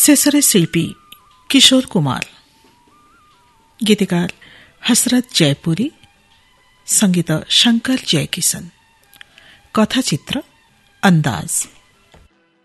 हास्यसरे शिल्पी किशोर कुमार, गीतिकार हसरत जयपुरी, संगीत शंकर जयकिशन, कथाचित्र अंदाज।